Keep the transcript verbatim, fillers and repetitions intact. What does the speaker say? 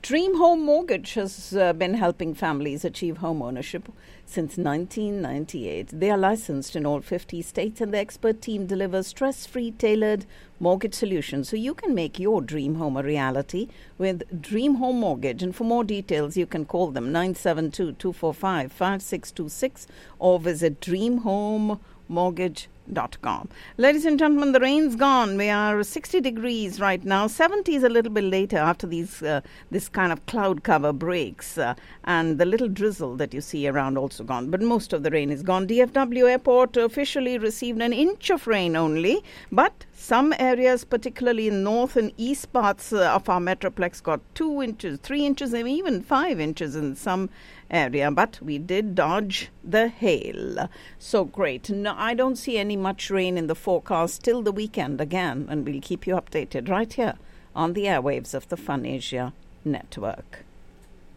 Dream Home Mortgage has uh, been helping families achieve home ownership since nineteen ninety-eight. They are licensed in all fifty states, and the expert team delivers stress-free, tailored mortgage solutions so you can make your dream home a reality with Dream Home Mortgage. And for more details, you can call them nine seven two, two four five, five six two six or visit dream home mortgage dot com. Ladies and gentlemen, the rain's gone. We are sixty degrees right now. seventy is a little bit later after these uh, this kind of cloud cover breaks, uh, and the little drizzle that you see around also gone. But most of the rain is gone. D F W Airport officially received an inch of rain only, but some areas, particularly in north and east parts uh, of our metroplex, got two inches, three inches, and even five inches in some area, but we did dodge the hail. So great. No, I don't see any much rain in the forecast till the weekend again, and we'll keep you updated right here on the airwaves of the Fun Asia Network.